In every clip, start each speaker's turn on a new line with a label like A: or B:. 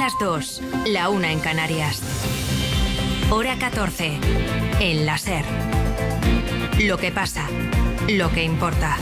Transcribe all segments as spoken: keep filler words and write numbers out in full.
A: las dos, la una en Canarias. Hora catorce, en la SER. Lo que pasa, lo que importa.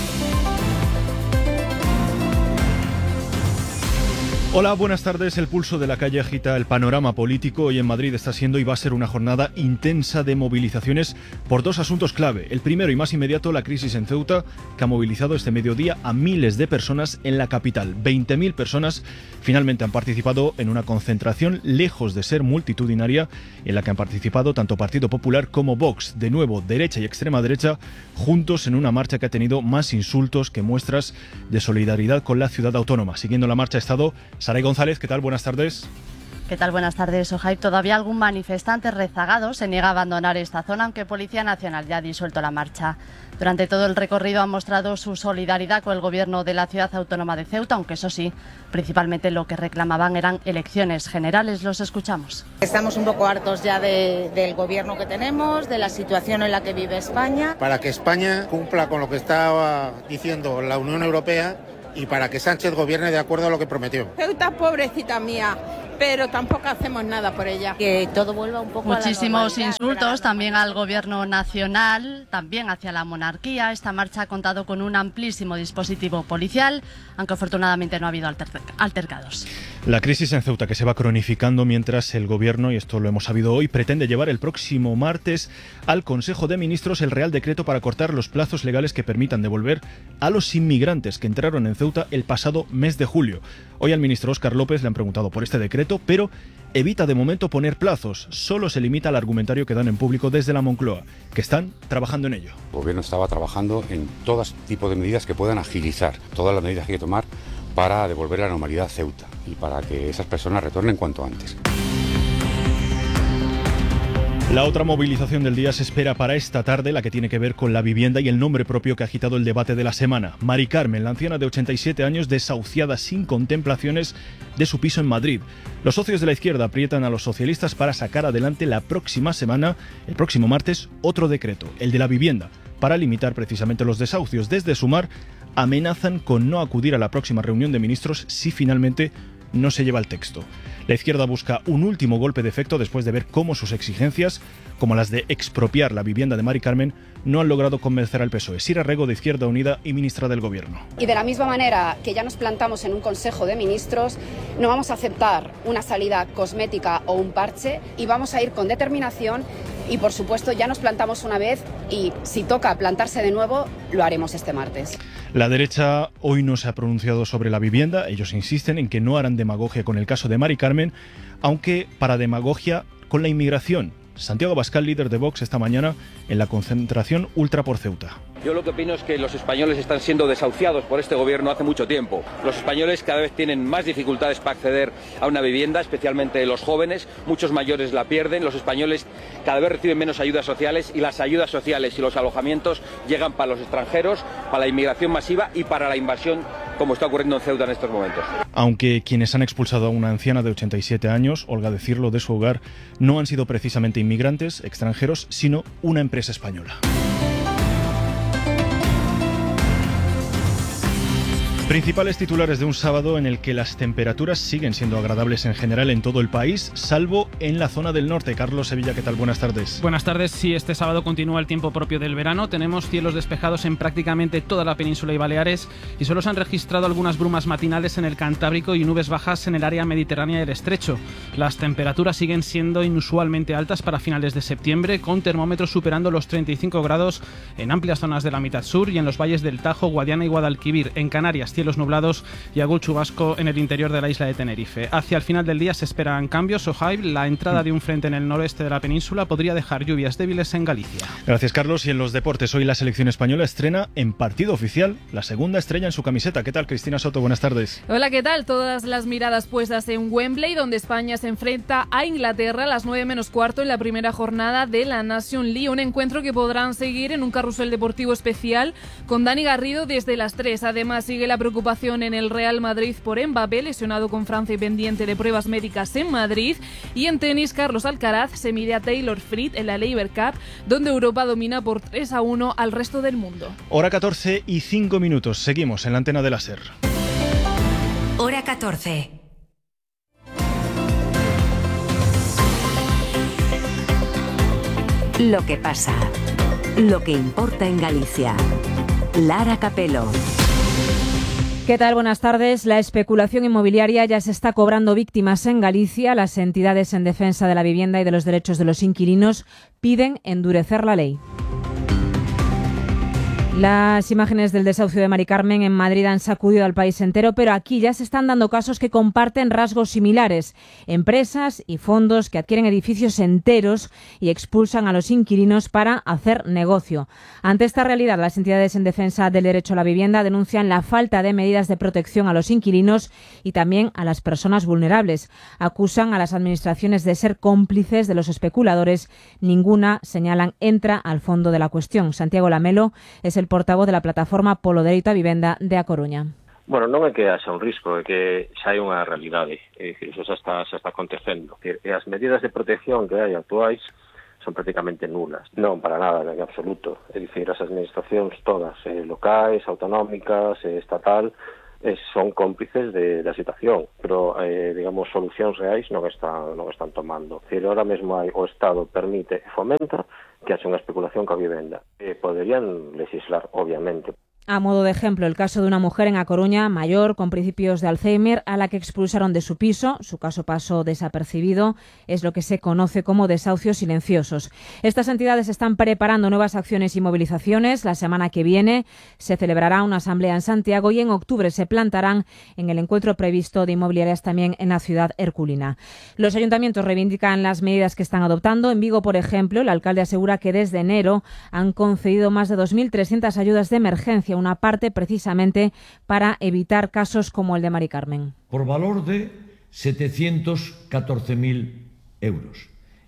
B: Hola, buenas tardes. El pulso de la calle agita el panorama político. Hoy en Madrid está siendo y va a ser una jornada intensa de movilizaciones por dos asuntos clave. El primero y más inmediato, la crisis en Ceuta, que ha movilizado este mediodía a miles de personas en la capital. veinte mil personas finalmente han participado en una concentración lejos de ser multitudinaria, en la que han participado tanto Partido Popular como Vox. De nuevo, derecha y extrema derecha, juntos en una marcha que ha tenido más insultos que muestras de solidaridad con la ciudad autónoma. Siguiendo la marcha ha estado Saray González. ¿Qué tal? Buenas tardes.
C: ¿Qué tal? Buenas tardes, Ojaib. Todavía algún manifestante rezagado se niega a abandonar esta zona, aunque Policía Nacional ya ha disuelto la marcha. Durante todo el recorrido han mostrado su solidaridad con el gobierno de la ciudad autónoma de Ceuta, aunque eso sí, principalmente lo que reclamaban eran elecciones generales. Los escuchamos.
D: Estamos un poco hartos ya de, del gobierno que tenemos, de la situación en la que vive España.
E: Para que España cumpla con lo que estaba diciendo la Unión Europea y para que Sánchez gobierne de acuerdo a lo que prometió.
F: Ceuta, pobrecita mía, pero tampoco hacemos nada por ella.
D: Que todo vuelva un poco
C: Muchísimos
D: a la
C: insultos también al gobierno nacional, también hacia la monarquía. Esta marcha ha contado con un amplísimo dispositivo policial, aunque afortunadamente no ha habido alter- altercados.
B: La crisis en Ceuta, que se va cronificando mientras el gobierno, y esto lo hemos sabido hoy, pretende llevar el próximo martes al Consejo de Ministros el Real Decreto para cortar los plazos legales que permitan devolver a los inmigrantes que entraron en Ceuta el pasado mes de julio. Hoy al ministro Óscar López le han preguntado por este decreto, pero evita de momento poner plazos. Solo se limita al argumentario que dan en público desde la Moncloa, que están trabajando en ello.
G: El gobierno estaba trabajando en todo tipo de medidas que puedan agilizar todas las medidas que hay que tomar para devolver la normalidad a Ceuta y para que esas personas retornen cuanto antes.
B: La otra movilización del día se espera para esta tarde, la que tiene que ver con la vivienda y el nombre propio que ha agitado el debate de la semana. Mari Carmen, la anciana de ochenta y siete años, desahuciada sin contemplaciones de su piso en Madrid. Los socios de la izquierda aprietan a los socialistas para sacar adelante la próxima semana, el próximo martes, otro decreto, el de la vivienda, para limitar precisamente los desahucios. Desde Sumar amenazan con no acudir a la próxima reunión de ministros si finalmente no se lleva el texto. La izquierda busca un último golpe de efecto después de ver cómo sus exigencias, como las de expropiar la vivienda de Mari Carmen, no han logrado convencer al P S O E. Sira Rego, de Izquierda Unida y ministra del Gobierno.
H: Y de la misma manera que ya nos plantamos en un Consejo de Ministros, no vamos a aceptar una salida cosmética o un parche y vamos a ir con determinación. Y por supuesto ya nos plantamos una vez y si toca plantarse de nuevo, lo haremos este martes.
B: La derecha hoy no se ha pronunciado sobre la vivienda. Ellos insisten en que no harán demagogia con el caso de Mari Carmen, aunque para demagogia con la inmigración. Santiago Abascal, líder de Vox, esta mañana en la concentración Ultra por Ceuta.
I: Yo lo que opino es que los españoles están siendo desahuciados por este gobierno hace mucho tiempo. Los españoles cada vez tienen más dificultades para acceder a una vivienda, especialmente los jóvenes. Muchos mayores la pierden. Los españoles cada vez reciben menos ayudas sociales y las ayudas sociales y los alojamientos llegan para los extranjeros, para la inmigración masiva y para la invasión, como está ocurriendo en Ceuta en estos momentos.
B: Aunque quienes han expulsado a una anciana de ochenta y siete años, Olga Decirlo, de su hogar, no han sido precisamente inmigrantes extranjeros, sino una empresa española. Principales titulares de un sábado en el que las temperaturas siguen siendo agradables en general en todo el país, salvo en la zona del norte. Carlos Sevilla, ¿qué tal? Buenas tardes.
J: Buenas tardes. Sí, este sábado continúa el tiempo propio del verano. Tenemos cielos despejados en prácticamente toda la península y Baleares y solo se han registrado algunas brumas matinales en el Cantábrico y nubes bajas en el área mediterránea del Estrecho. Las temperaturas siguen siendo inusualmente altas para finales de septiembre, con termómetros superando los treinta y cinco grados en amplias zonas de la mitad sur y en los valles del Tajo, Guadiana y Guadalquivir. En Canarias, cielos nublados y algún chubasco en el interior de la isla de Tenerife. Hacia el final del día se esperan cambios. Ojaib, la entrada de un frente en el noroeste de la península podría dejar lluvias débiles en Galicia.
B: Gracias, Carlos. Y en los deportes, hoy la selección española estrena en partido oficial la segunda estrella en su camiseta. ¿Qué tal, Cristina Soto? Buenas tardes.
K: Hola, ¿qué tal? Todas las miradas puestas en Wembley, donde España se enfrenta a Inglaterra a las nueve menos cuarto en la primera jornada de la Nation League. Un encuentro que podrán seguir en un carrusel deportivo especial con Dani Garrido desde las tres. Además, sigue la preocupación en el Real Madrid por Mbappé, lesionado con Francia y pendiente de pruebas médicas en Madrid. Y en tenis, Carlos Alcaraz se mide a Taylor Fritz en la Laver Cup, donde Europa domina por tres a uno al resto del mundo.
B: Hora catorce y cinco minutos. Seguimos en la antena de la SER.
A: Hora catorce.
L: Lo que pasa, lo que importa en Galicia. Lara Capelo.
M: ¿Qué tal? Buenas tardes. La especulación inmobiliaria ya se está cobrando víctimas en Galicia. Las entidades en defensa de la vivienda y de los derechos de los inquilinos piden endurecer la ley. Las imágenes del desahucio de Mari Carmen en Madrid han sacudido al país entero, pero aquí ya se están dando casos que comparten rasgos similares. Empresas y fondos que adquieren edificios enteros y expulsan a los inquilinos para hacer negocio. Ante esta realidad, las entidades en defensa del derecho a la vivienda denuncian la falta de medidas de protección a los inquilinos y también a las personas vulnerables. Acusan a las administraciones de ser cómplices de los especuladores. Ninguna, señalan, entra al fondo de la cuestión. Santiago Lamelo es el el portavoz de la plataforma Polo Dereito á Vivenda de A Coruña.
N: Bueno, non é que haxa un risco, é que xa hai unha realidade, é dicir, iso xa está, xa está acontecendo. E as medidas de protección que hai actuais son prácticamente nulas. Non, para nada, en absoluto. É dicir, as administracións todas, eh, locais, autonómicas, eh, estatal, eh, son cómplices de, da situación, pero, eh, digamos, solucións reais non están, non están tomando. É dicir, ahora mesmo hai, o Estado permite e fomenta que haxa unha especulación coa vivenda. Eh, poderían legislar, obviamente.
M: A modo de ejemplo, el caso de una mujer en A Coruña, mayor, con principios de Alzheimer, a la que expulsaron de su piso. Su caso pasó desapercibido. Es lo que se conoce como desahucios silenciosos. Estas entidades están preparando nuevas acciones y movilizaciones. La semana que viene se celebrará una asamblea en Santiago y en octubre se plantarán en el encuentro previsto de inmobiliarias también en la ciudad herculina. Los ayuntamientos reivindican las medidas que están adoptando. En Vigo, por ejemplo, el alcalde asegura que desde enero han concedido más de dos mil trescientas ayudas de emergencia, una parte precisamente para evitar casos como el de Mari Carmen.
O: Por valor de setecientos catorce mil euros.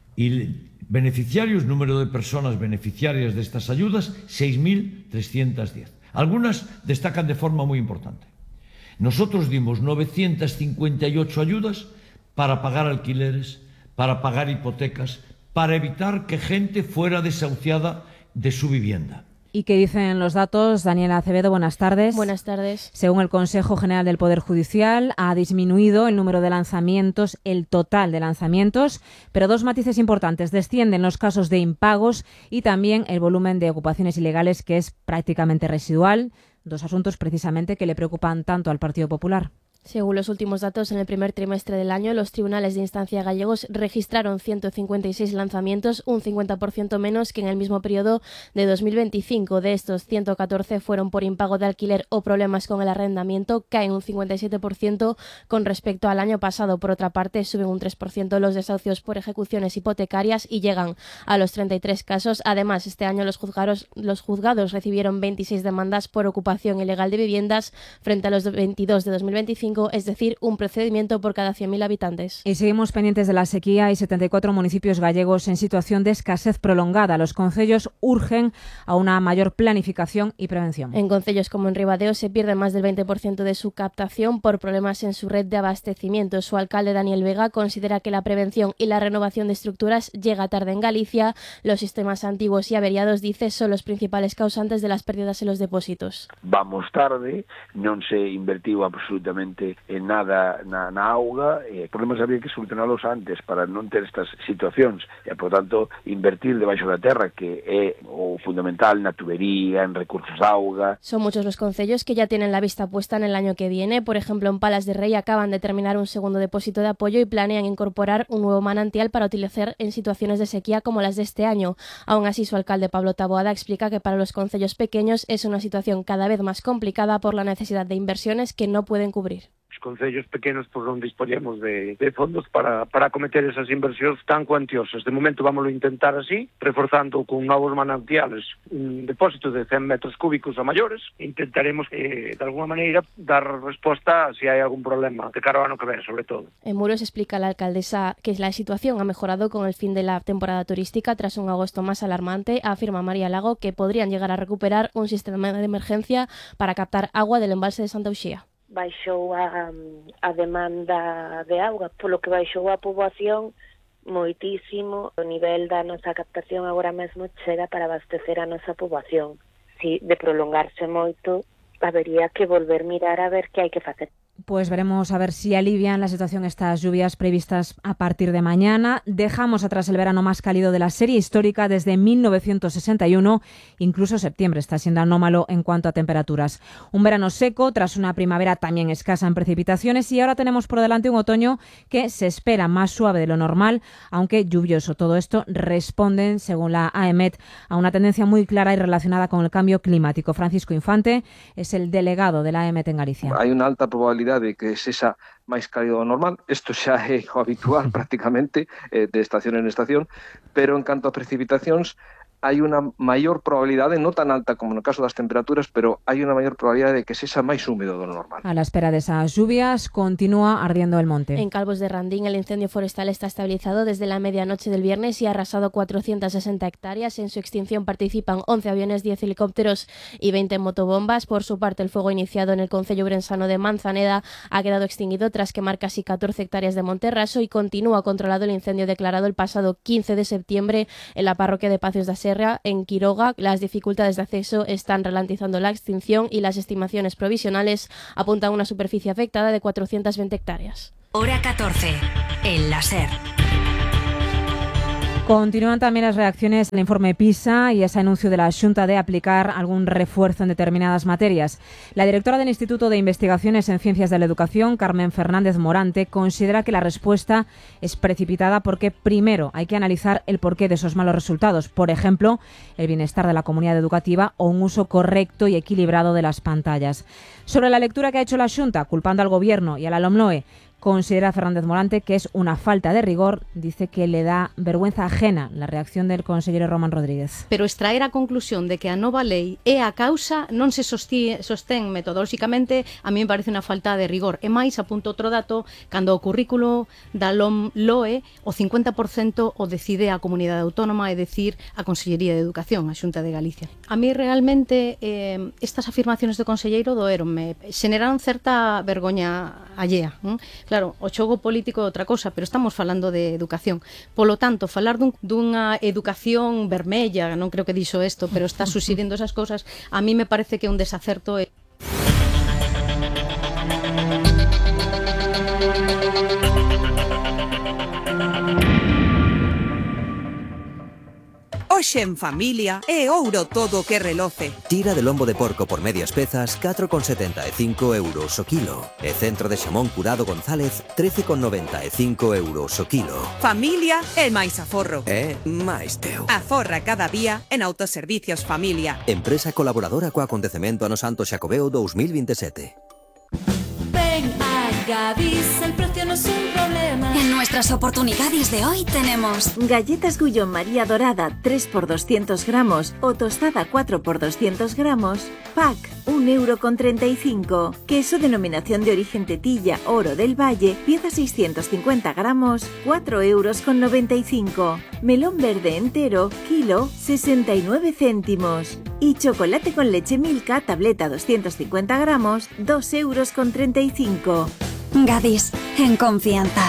O: Y beneficiarios, número de personas beneficiarias de estas ayudas, seis mil trescientos diez. Algunas destacan de forma muy importante. Nosotros dimos novecientas cincuenta y ocho ayudas para pagar alquileres, para pagar hipotecas, para evitar que gente fuera desahuciada de su vivienda.
M: ¿Y qué dicen los datos? Daniela Acevedo, buenas tardes.
P: Buenas tardes.
M: Según el Consejo General del Poder Judicial, ha disminuido el número de lanzamientos, el total de lanzamientos, pero dos matices importantes. Descienden los casos de impagos y también el volumen de ocupaciones ilegales, que es prácticamente residual. Dos asuntos precisamente que le preocupan tanto al Partido Popular.
P: Según los últimos datos, en el primer trimestre del año, los tribunales de instancia gallegos registraron ciento cincuenta y seis lanzamientos, un cincuenta por ciento menos que en el mismo periodo de dos mil veinticinco. De estos, ciento catorce fueron por impago de alquiler o problemas con el arrendamiento, caen un cincuenta y siete por ciento con respecto al año pasado. Por otra parte, suben un tres por ciento los desahucios por ejecuciones hipotecarias y llegan a los treinta y tres casos. Además, este año los juzgados, los juzgados recibieron veintiséis demandas por ocupación ilegal de viviendas frente a los veintidós de dos mil veinticinco, es decir, un procedimiento por cada cien mil habitantes.
M: Y seguimos pendientes de la sequía. Hay setenta y cuatro municipios gallegos en situación de escasez prolongada. Los concellos urgen a una mayor planificación y prevención.
P: En concellos como en Ribadeo se pierde más del veinte por ciento de su captación por problemas en su red de abastecimiento. Su alcalde, Daniel Vega, considera que la prevención y la renovación de estructuras llega tarde en Galicia. Los sistemas antiguos y averiados, dice, son los principales causantes de las pérdidas en los depósitos.
Q: Vamos tarde, non se invertiu absolutamente en nada na, na auga, e problemas había que solucionalos antes para non ter estas situacións, e, por tanto, invertir debaixo da terra, que é o fundamental na tubería, en recursos de auga.
P: Son muchos los concellos que ya tienen la vista puesta en el año que viene. Por ejemplo, en Palas de Rei acaban de terminar un segundo depósito de apoyo y planean incorporar un nuevo manantial para utilizar en situaciones de sequía como las de este año. Aún así, su alcalde, Pablo Taboada, explica que para los concellos pequeños es una situación cada vez más complicada por la necesidad de inversiones que no pueden cubrir.
R: Os concellos pequenos pues, non dispoñemos de, de fondos para, para acometer esas inversións tan cuantiosas. De momento vámoslo intentar así, reforzando con novos manantiales un depósito de cen metros cúbicos a maiores. Intentaremos, eh, de alguna maneira, dar resposta se hai algún problema de cara ao ano que ven, sobre todo.
P: En Muros explica la alcaldesa que la situación ha mejorado con el fin de la temporada turística tras un agosto más alarmante. Afirma María Lago que podrían llegar a recuperar un sistema de emergencia para captar agua del embalse de Santa Uxía.
S: Baixou a, a demanda de auga, polo que baixou a poboación moitísimo. O nivel da nosa captación agora mesmo chega para abastecer a nosa poboación. Si de prolongarse moito, habería que volver mirar a ver que hai que facer.
M: Pues veremos a ver si alivian la situación estas lluvias previstas a partir de mañana. Dejamos atrás el verano más cálido de la serie histórica desde mil novecientos sesenta y uno. Incluso septiembre está siendo anómalo en cuanto a temperaturas. Un verano seco tras una primavera también escasa en precipitaciones y ahora tenemos por delante un otoño que se espera más suave de lo normal, aunque lluvioso. Todo esto responden, según la AEMET, a una tendencia muy clara y relacionada con el cambio climático. Francisco Infante es el delegado de la AEMET en Galicia.
T: Hay una alta probabilidad de que se xa máis cálido do normal. Isto xa é o habitual prácticamente eh, de estación en estación, pero en canto a precipitacións hai unha maior probabilidade, non tan alta como no caso das temperaturas, pero hai unha maior probabilidade de que sexa máis húmedo do normal.
M: A la espera de esas lluvias, continúa ardiendo el monte.
P: En Calvos de Randín, el incendio forestal está estabilizado desde la medianoche del viernes y ha arrasado cuatrocientas sesenta hectáreas. En su extinción participan once aviones, diez helicópteros y veinte motobombas. Por su parte, el fuego iniciado en el concello ourensano de Manzaneda ha quedado extinguido tras quemar casi catorce hectáreas de monterraso y continúa controlado el incendio declarado el pasado quince de septiembre en la parroquia de Pacios da Serra, en Quiroga. Las dificultades de acceso están ralentizando la extinción y las estimaciones provisionales apuntan a una superficie afectada de cuatrocientas veinte hectáreas.
A: Hora catorce, en la SER.
M: Continúan también las reacciones al informe PISA y ese anuncio de la Xunta de aplicar algún refuerzo en determinadas materias. La directora del Instituto de Investigaciones en Ciencias de la Educación, Carmen Fernández Morante, considera que la respuesta es precipitada porque primero hay que analizar el porqué de esos malos resultados. Por ejemplo, el bienestar de la comunidad educativa o un uso correcto y equilibrado de las pantallas. Sobre la lectura que ha hecho la Xunta, culpando al Gobierno y a la LOMLOE, considera Fernández Morante que es una falta de rigor. Dice que le da vergüenza ajena la reacción del consellero Román Rodríguez.
U: Pero extraer a conclusión de que a nova lei é a causa non se sostí, sostén metodolóxicamente, a mí me parece unha falta de rigor. E máis, apunto outro dato, cando o currículo da LOMLOE, o cincuenta por cento o decide a comunidade autónoma, é dicir, a Consellería de Educación, a Xunta de Galicia. A mí realmente eh, estas afirmaciones do conselleiro doeronme, xeneraron certa vergoña allea. ¿eh? Claro, o xogo político é outra cosa, pero estamos falando de educación. Polo tanto, falar dun, dunha educación vermella, non creo que dixo isto, pero está sucediendo esas cosas, a mí me parece que é un desacerto. E...
V: Hoxe en familia é ouro todo o que reloce.
W: Tira de lombo de porco por medias pezas, catro con setenta e cinco euros o kilo. E centro de xamón curado González, trece con noventa e cinco euros o kilo.
V: Familia é máis aforro.
W: É máis teu.
V: Aforra cada día en Autoservicios Familia.
W: Empresa colaboradora co acontecemento ano Santo Xacobeo dos mil veintisiete.
X: Ven a Gadis, el precio no es un problema. En nuestras oportunidades de hoy tenemos
Y: galletas Gullón María Dorada tres por doscientos gramos o tostada cuatro por doscientos gramos, pack un euro con treinta y cinco. Queso denominación de origen Tetilla, Oro del Valle, pieza seiscientos cincuenta gramos, cuatro euros con noventa y cinco. Melón verde entero, kilo, sesenta y nueve céntimos. Y chocolate con leche Milka, tableta doscientos cincuenta gramos, dos euros con treinta y cinco.
X: Gadis, en confianza.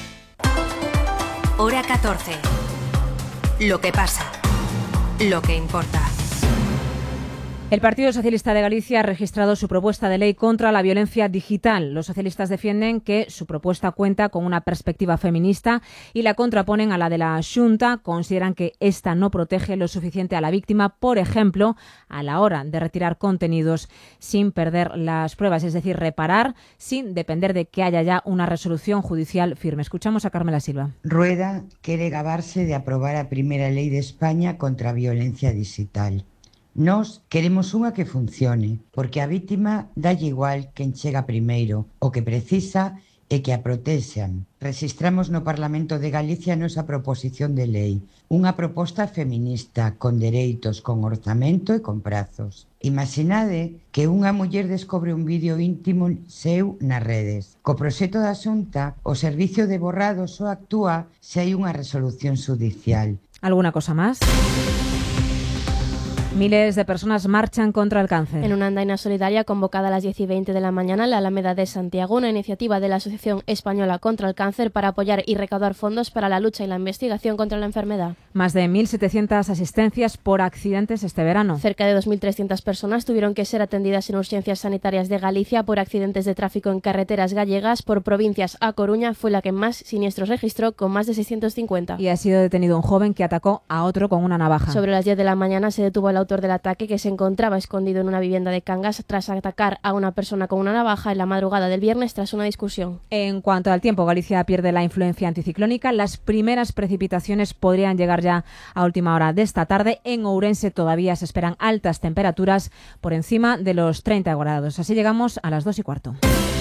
A: Hora catorce. Lo que pasa. Lo que importa.
M: El Partido Socialista de Galicia ha registrado su propuesta de ley contra la violencia digital. Los socialistas defienden que su propuesta cuenta con una perspectiva feminista y la contraponen a la de la Xunta. Consideran que esta no protege lo suficiente a la víctima, por ejemplo, a la hora de retirar contenidos sin perder las pruebas, es decir, reparar sin depender de que haya ya una resolución judicial firme. Escuchamos a Carmela Silva.
Z: Rueda quiere gabarse de aprobar a primeira lei de España contra a violencia digital. Nós queremos unha que funcione, porque a vítima dalle igual quen chega primeiro, o que precisa é que a protexan. Registramos no Parlamento de Galicia a nosa proposición de lei, unha proposta feminista, con dereitos, con orzamento e con prazos. Imaginade que unha muller descobre un vídeo íntimo seu nas redes. Co proxecto da Xunta, o servicio de borrado só actúa se hai unha resolución xudicial.
M: ¿Alguna cosa máis? Miles de personas marchan contra el cáncer.
P: En una andaina solidaria convocada a las diez y veinte de la mañana en la Alameda de Santiago, una iniciativa de la Asociación Española contra el Cáncer para apoyar y recaudar fondos para la lucha y la investigación contra la enfermedad.
M: Más de mil setecientas asistencias por accidentes este verano.
P: Cerca de dos mil trescientas personas tuvieron que ser atendidas en urgencias sanitarias de Galicia por accidentes de tráfico en carreteras gallegas. Por provincias, A Coruña fue la que más siniestros registró, con más de seiscientos cincuenta.
M: Y ha sido detenido un joven que atacó a otro con una navaja.
P: Sobre las diez de la mañana se detuvo el autor del ataque, que se encontraba escondido en una vivienda de Cangas tras atacar a una persona con una navaja en la madrugada del viernes tras una discusión.
M: En cuanto al tiempo, Galicia pierde la influencia anticiclónica. Las primeras precipitaciones podrían llegar ya a última hora de esta tarde. En Ourense todavía se esperan altas temperaturas por encima de los treinta grados. Así llegamos a las dos y cuarto.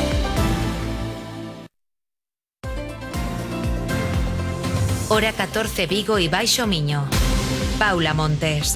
A: Hora catorce, Vigo y Baixo Miño. Paula Montes.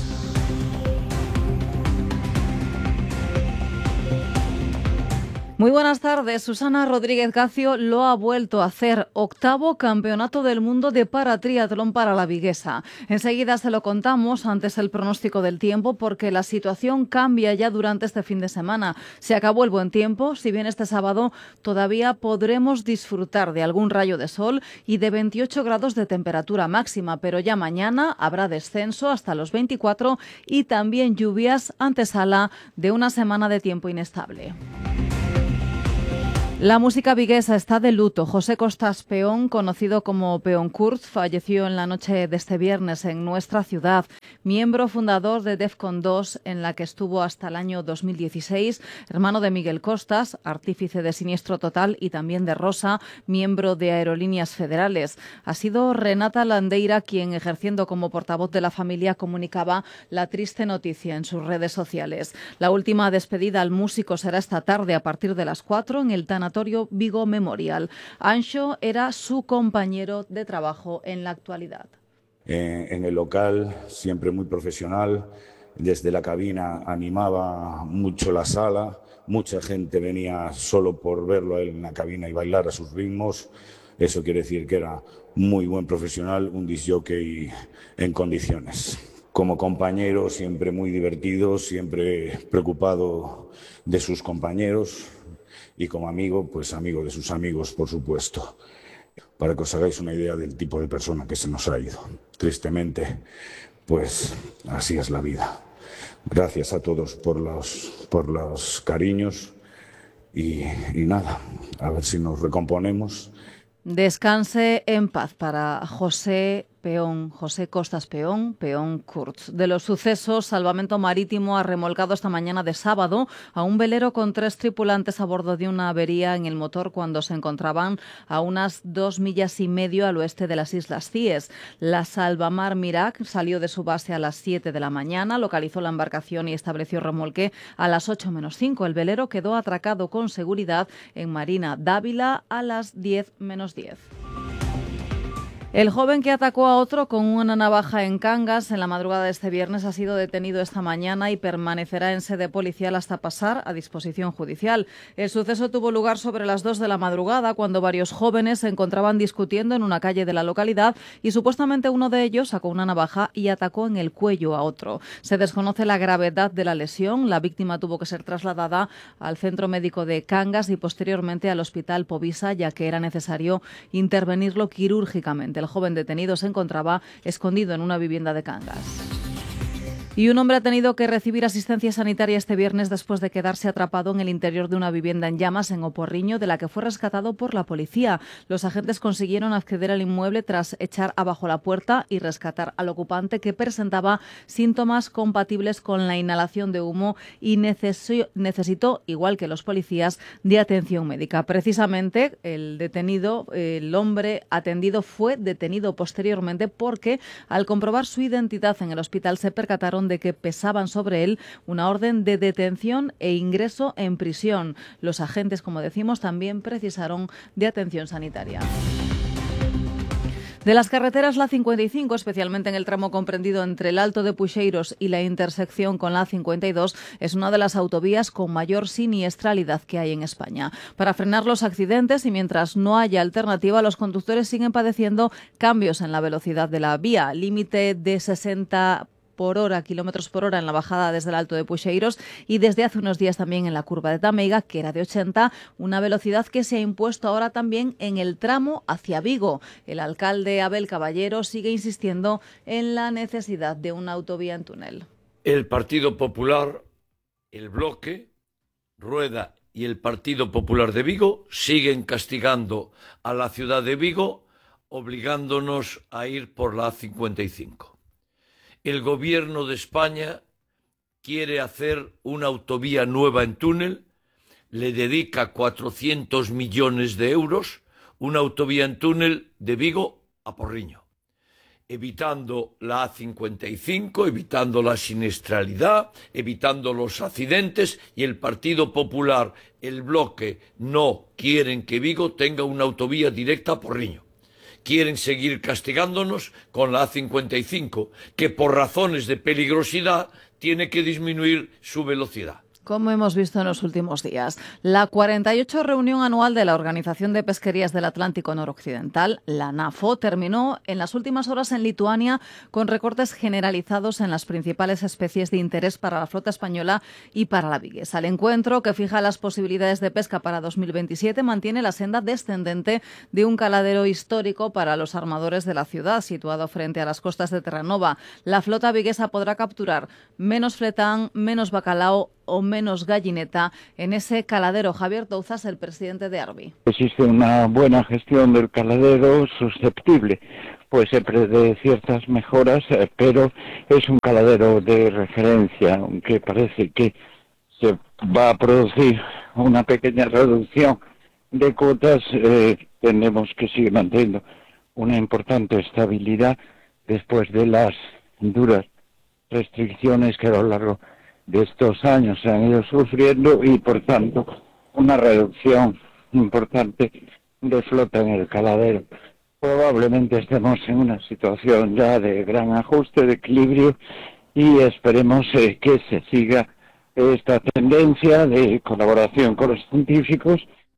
C: Muy buenas tardes. Susana Rodríguez Gacio lo ha vuelto a hacer. Octavo Campeonato del Mundo de Paratriatlón para la viguesa. Enseguida se lo contamos, antes el pronóstico del tiempo, porque la situación cambia ya durante este fin de semana. Se acabó el buen tiempo, si bien este sábado todavía podremos disfrutar de algún rayo de sol y de veintiocho grados de temperatura máxima, pero ya mañana habrá descenso hasta los veinticuatro y también lluvias, antesala de una semana de tiempo inestable. La música viguesa está de luto. José Costas Peón, conocido como Peón Kurz, falleció en la noche de este viernes en nuestra ciudad. Miembro fundador de Defcon dos, en la que estuvo hasta el año dos mil dieciséis, hermano de Miguel Costas, artífice de Siniestro Total, y también de Rosa, miembro de Aerolíneas Federales. Ha sido Renata Landeira quien, ejerciendo como portavoz de la familia, comunicaba la triste noticia en sus redes sociales. La última despedida al músico será esta tarde a partir de las cuatro en el Tanatorio Vigo Memorial. Anxo era su compañero de trabajo en la actualidad.
D: Eh, en el local, siempre muy profesional, desde la cabina animaba mucho la sala, mucha gente venía solo por verlo a él en la cabina y bailar a sus ritmos. Eso quiere decir que era muy buen profesional, un disc jockey en condiciones. Como compañero, siempre muy divertido, siempre preocupado de sus compañeros. Y como amigo, pues amigo de sus amigos, por supuesto. Para que os hagáis una idea del tipo de persona que se nos ha ido. Tristemente, pues así es la vida. Gracias a todos por los, por los cariños y, y nada, a ver si nos recomponemos.
C: Descanse en paz para José Peón, José Costas Peón, Peón Kurz. De los sucesos, Salvamento Marítimo ha remolcado esta mañana de sábado a un velero con tres tripulantes a bordo de una avería en el motor cuando se encontraban a unas dos millas y medio al oeste de las Islas Cíes. La Salvamar Mirac salió de su base a las siete de la mañana, localizó la embarcación y estableció remolque a las ocho menos cinco. El velero quedó atracado con seguridad en Marina Dávila a las diez menos diez. El joven que atacó a otro con una navaja en Cangas en la madrugada de este viernes ha sido detenido esta mañana y permanecerá en sede policial hasta pasar a disposición judicial. El suceso tuvo lugar sobre las dos de la madrugada, cuando varios jóvenes se encontraban discutiendo en una calle de la localidad y supuestamente uno de ellos sacó una navaja y atacó en el cuello a otro. Se desconoce la gravedad de la lesión. La víctima tuvo que ser trasladada al centro médico de Cangas y posteriormente al hospital Povisa, ya que era necesario intervenirlo quirúrgicamente. El joven detenido se encontraba escondido en una vivienda de Cangas. Y un hombre ha tenido que recibir asistencia sanitaria este viernes después de quedarse atrapado en el interior de una vivienda en llamas en Oporriño, de la que fue rescatado por la policía. Los agentes consiguieron acceder al inmueble tras echar abajo la puerta y rescatar al ocupante, que presentaba síntomas compatibles con la inhalación de humo y necesitó, igual que los policías, de atención médica. Precisamente el detenido, el hombre atendido, fue detenido posteriormente porque al comprobar su identidad en el hospital se percataron de que pesaban sobre él una orden de detención e ingreso en prisión. Los agentes, como decimos, también precisaron de atención sanitaria. De las carreteras, la cincuenta y cinco, especialmente en el tramo comprendido entre el Alto de Puxeiros y la intersección con la cincuenta y dos, es una de las autovías con mayor siniestralidad que hay en España. Para frenar los accidentes y mientras no haya alternativa, los conductores siguen padeciendo cambios en la velocidad de la vía. Límite de sesenta por hora, kilómetros por hora en la bajada desde el Alto de Puxeiros y desde hace unos días también en la curva de Tameiga, que era de ochenta, una velocidad que se ha impuesto ahora también en el tramo hacia Vigo. El alcalde Abel Caballero sigue insistiendo en la necesidad de una autovía en túnel.
E: El Partido Popular, el Bloque, Rueda y el Partido Popular de Vigo siguen castigando a la ciudad de Vigo, obligándonos a ir por la A cincuenta y cinco. El Gobierno de España quiere hacer una autovía nueva en túnel, le dedica cuatrocientos millones de euros, una autovía en túnel de Vigo a Porriño, evitando la A cincuenta y cinco, evitando la siniestralidad, evitando los accidentes, y el Partido Popular, el Bloque, no quieren que Vigo tenga una autovía directa a Porriño. Quieren seguir castigándonos con la A cincuenta y cinco, que por razones de peligrosidad tiene que disminuir su velocidad.
C: Como hemos visto en los últimos días, la cuarenta y ocho reunión anual de la Organización de Pesquerías del Atlántico Noroccidental, la NAFO, terminó en las últimas horas en Lituania con recortes generalizados en las principales especies de interés para la flota española y para la viguesa. El encuentro, que fija las posibilidades de pesca para dos mil veintisiete, mantiene la senda descendente de un caladero histórico para los armadores de la ciudad, situado frente a las costas de Terranova. La flota viguesa podrá capturar menos fletán, menos bacalao o menos gallineta en ese caladero. Javier Touzas, el presidente de Arbi.
F: Existe una buena gestión del caladero, susceptible pues siempre de ciertas mejoras, eh, pero es un caladero de referencia, aunque parece que se va a producir una pequeña reducción de cuotas, eh, tenemos que seguir manteniendo una importante estabilidad después de las duras restricciones que a lo largo de estos años se han ido sufriendo y, por tanto, una reducción importante de flota en el caladero. Probablemente estemos en una situación ya de gran ajuste, de equilibrio, y esperemos eh, que se siga esta tendencia de colaboración con los científicos.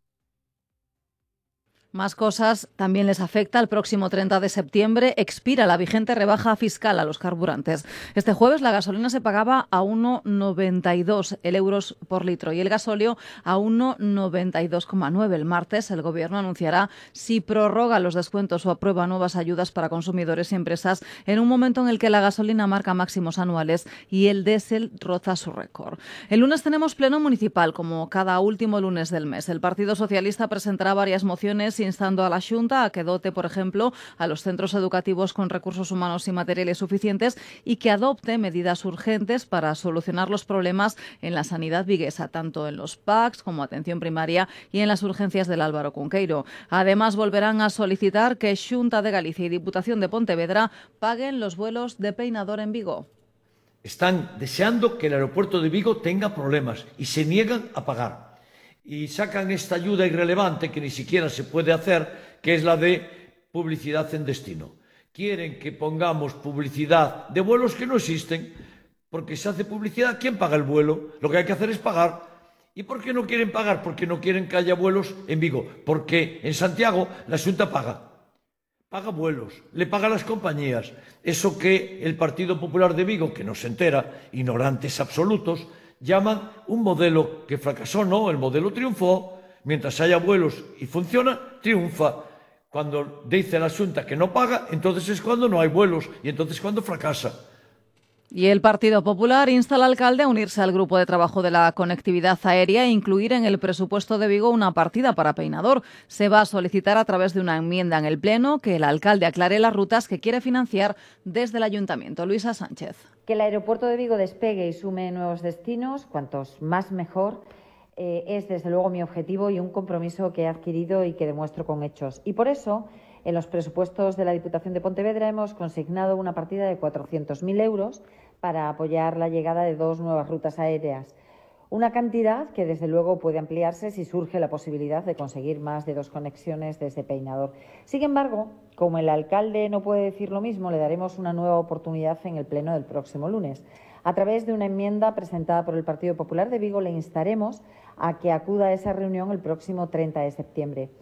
C: Más cosas también les afecta. El próximo treinta de septiembre expira la vigente rebaja fiscal a los carburantes. Este jueves la gasolina se pagaba a uno coma noventa y dos el euros por litro y el gasóleo a uno coma noventa y dos coma nueve. El martes el Gobierno anunciará si prorroga los descuentos o aprueba nuevas ayudas para consumidores y empresas en un momento en el que la gasolina marca máximos anuales y el diésel roza su récord. El lunes tenemos pleno municipal, como cada último lunes del mes. El Partido Socialista presentará varias mociones instando a la Xunta a que dote, por ejemplo, a los centros educativos con recursos humanos y materiales suficientes y que adopte medidas urgentes para solucionar los problemas en la sanidad viguesa, tanto en los P A Cs como atención primaria y en las urgencias del Álvaro Cunqueiro. Además, volverán a solicitar que Xunta de Galicia y Diputación de Pontevedra paguen los vuelos de Peinador en Vigo.
O: Están deseando que el aeropuerto de Vigo tenga problemas y se niegan a pagar. Y sacan esta ayuda irrelevante que ni siquiera se puede hacer, que es la de publicidad en destino. Quieren que pongamos publicidad de vuelos que no existen, porque se hace publicidad. ¿Quién paga el vuelo? Lo que hay que hacer es pagar. ¿Y por qué no quieren pagar? Porque no quieren que haya vuelos en Vigo. Porque en Santiago la Xunta paga. Paga vuelos, le paga a las compañías. Eso que el Partido Popular de Vigo, que no se entera, ignorantes absolutos, llaman un modelo que fracasó. No, el modelo triunfó. Mientras haya vuelos y funciona, triunfa. Cuando dice la Xunta que no paga, entonces es cuando no hay vuelos y entonces cuando fracasa.
C: Y el Partido Popular insta al alcalde a unirse al grupo de trabajo de la conectividad aérea e incluir en el presupuesto de Vigo una partida para Peinador. Se va a solicitar a través de una enmienda en el Pleno que el alcalde aclare las rutas que quiere financiar desde el Ayuntamiento. Luisa Sánchez.
G: Que el aeropuerto de Vigo despegue y sume nuevos destinos, cuantos más mejor, eh, es desde luego mi objetivo y un compromiso que he adquirido y que demuestro con hechos. Y por eso, en los presupuestos de la Diputación de Pontevedra hemos consignado una partida de cuatrocientos mil euros para apoyar la llegada de dos nuevas rutas aéreas. Una cantidad que desde luego puede ampliarse si surge la posibilidad de conseguir más de dos conexiones desde Peinador. Sin embargo, como el alcalde no puede decir lo mismo, le daremos una nueva oportunidad en el Pleno del próximo lunes. A través de una enmienda presentada por el Partido Popular de Vigo le instaremos a que acuda a esa reunión el próximo treinta de septiembre.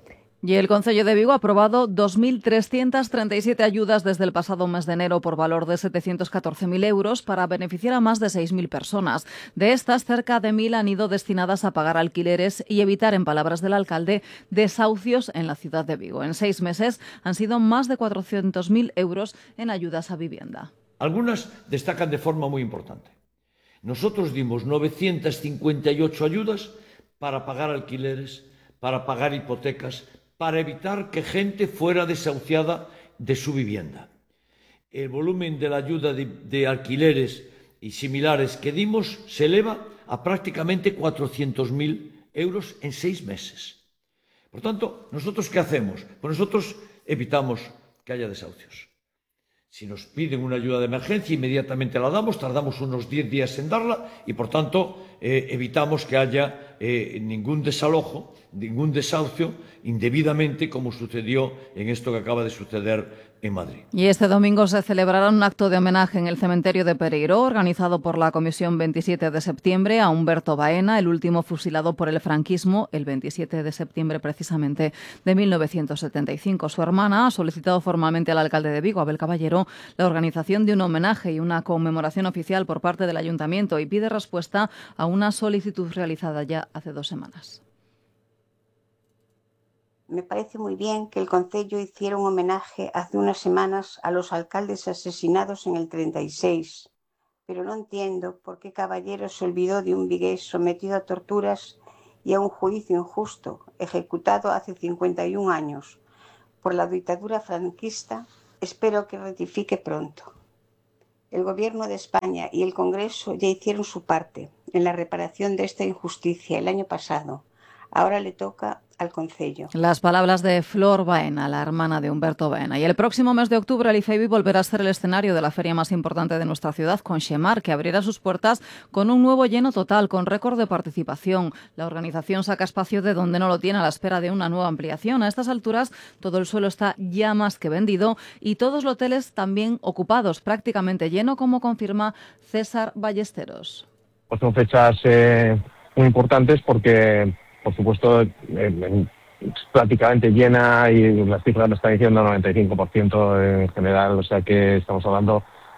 C: Y el Concello de Vigo ha aprobado dos mil trescientas treinta y siete ayudas desde el pasado mes de enero por valor de setecientos catorce mil euros para beneficiar a más de seis mil personas. De estas, cerca de mil han ido destinadas a pagar alquileres y evitar, en palabras del alcalde, desahucios en la ciudad de Vigo. En seis meses han sido más de cuatrocientos mil euros en ayudas a vivienda.
O: Algunas destacan de forma muy importante. Nosotros dimos novecientas cincuenta y ocho ayudas para pagar alquileres, para pagar hipotecas, para evitar que gente fuera desahuciada de su vivienda. El volumen de la ayuda de, de alquileres y similares que dimos se eleva a prácticamente cuatrocientos mil euros en seis meses. Por tanto, ¿nosotros qué hacemos? Pues nosotros evitamos que haya desahucios. Si nos piden una ayuda de emergencia, inmediatamente la damos, tardamos unos diez días en darla y, por tanto, eh, evitamos que haya eh, ningún desalojo, ningún desahucio indebidamente, como sucedió en esto que acaba de suceder en Madrid.
C: Y este domingo se celebrará un acto de homenaje en el cementerio de Pereiró, organizado por la Comisión veintisiete de septiembre, a Humberto Baena, el último fusilado por el franquismo, el veintisiete de septiembre precisamente de mil novecientos setenta y cinco. Su hermana ha solicitado formalmente al alcalde de Vigo, Abel Caballero, la organización de un homenaje y una conmemoración oficial por parte del ayuntamiento y pide respuesta a una solicitud realizada ya hace dos semanas.
B: Me parece muy bien que el Concello hiciera un homenaje hace unas semanas a los alcaldes asesinados en el treinta y seis, pero no entiendo por qué Caballero se olvidó de un vigués sometido a torturas y a un juicio injusto, ejecutado hace cincuenta y un años por la dictadura franquista. Espero que rectifique pronto. El Gobierno de España y el Congreso ya hicieron su parte en la reparación de esta injusticia el año pasado. Ahora le toca al Concello.
C: Las palabras de Flor Baena, la hermana de Humberto Baena. Y el próximo mes de octubre el IFEBI volverá a ser el escenario de la feria más importante de nuestra ciudad, Conxemar, que abrirá sus puertas con un nuevo lleno total, con récord de participación. La organización saca espacio de donde no lo tiene a la espera de una nueva ampliación. A estas alturas todo el suelo está ya más que vendido y todos los hoteles también ocupados, prácticamente lleno, como confirma César Ballesteros.
H: Pues son fechas eh, muy importantes porque, por supuesto, eh, prácticamente llena y las cifras me están diciendo noventa y cinco por ciento en general, o sea que estamos hablando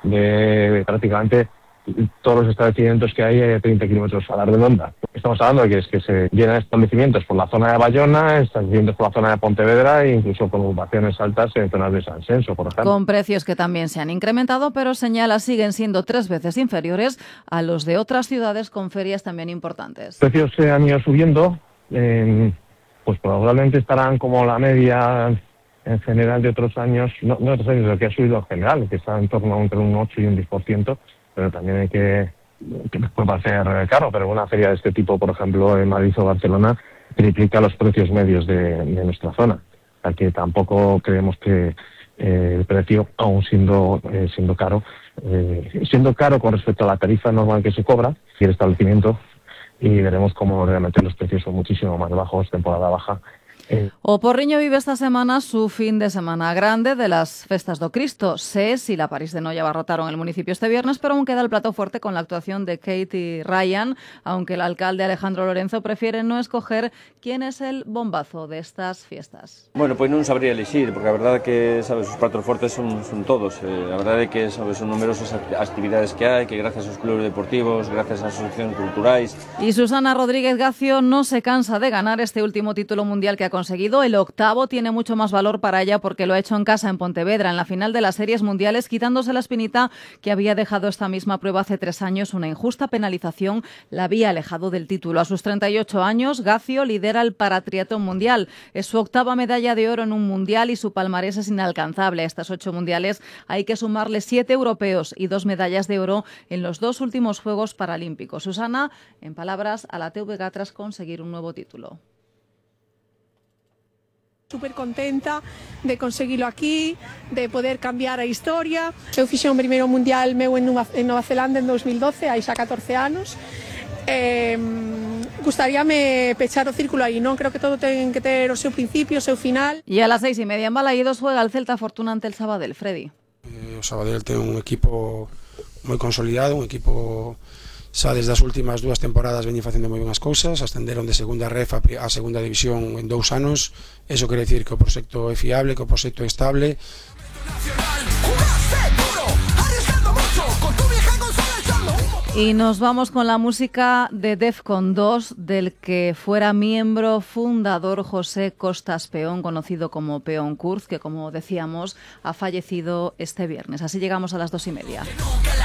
H: de prácticamente todos los establecimientos que hay a treinta kilómetros a la redonda. Estamos hablando de que es que se llenan establecimientos por la zona de Bayona, establecimientos por la zona de Pontevedra e incluso con ocupaciones altas en zonas de San Senso, por ejemplo.
C: Con precios que también se han incrementado, pero señala siguen siendo tres veces inferiores a los de otras ciudades con ferias también importantes.
H: Los precios se han ido subiendo, eh, pues probablemente estarán como la media en general de otros años, no, no de otros años, lo que ha subido en general, que está en torno a entre un ocho y un diez por ciento, pero también hay que, que puede parecer caro, pero una feria de este tipo, por ejemplo, en Madrid o Barcelona, triplica los precios medios de, de nuestra zona. O sea que tampoco creemos que eh, el precio, aún siendo eh, siendo caro, eh, siendo caro con respecto a la tarifa normal que se cobra, y el establecimiento, y veremos cómo realmente los precios son muchísimo más bajos, temporada baja. Eh.
C: O Porriño vive esta semana su fin de semana grande de las Festas do Cristo. SES y la París de Noia abarrotaron el municipio este viernes, pero aún queda el plato fuerte con la actuación de Kate y Ryan, aunque el alcalde Alejandro Lorenzo prefiere no escoger quién es el bombazo de estas fiestas.
I: Bueno, pues non sabría elegir, porque a verdade que, sabes, os platos fortes son, son todos. Eh, a verdade que, sabes, son numerosas actividades que hai, que gracias aos clubes deportivos, gracias ás asociacións culturais.
C: Y Susana Rodríguez Gacio no se cansa de ganar este último título mundial que ha conseguido. El octavo tiene mucho más valor para ella porque lo ha hecho en casa en Pontevedra, en la final de las series mundiales, quitándose la espinita que había dejado esta misma prueba hace tres años. Una injusta penalización la había alejado del título. A sus treinta y ocho años, Gacio lidera el paratriatlón mundial. Es su octava medalla de oro en un mundial y su palmarés es inalcanzable. A estas ocho mundiales hay que sumarle siete europeos y dos medallas de oro en los dos últimos Juegos Paralímpicos. Susana, en palabras a la T V G tras conseguir un nuevo título.
J: Súper contenta de conseguilo aquí, de poder cambiar a historia. Eu fixe un primeiro mundial meu en Nova, en Nova Zelanda en dos mil doce, hai xa catorce anos. Eh, gustaríame pechar o círculo aí, non? Creo que todo ten que ter o seu principio, o seu final.
C: Y a las seis y media en Balaídos juega el Celta Fortuna ante el Sabadell. Freddy.
K: Eh, o Sabadell ten un equipo moi consolidado, un equipo xa desde as últimas dúas temporadas veñen facendo moi ben as cousas, ascenderon de segunda ref a, a segunda división en dous anos. Eso quere decir que o proxecto é fiable, que o proxecto é estable.
C: Y nos vamos con la música de Defcon dos, del que fuera miembro fundador José Costas Peón, conocido como Peón Kurz, que, como decíamos, ha fallecido este viernes. Así llegamos a las dos y media.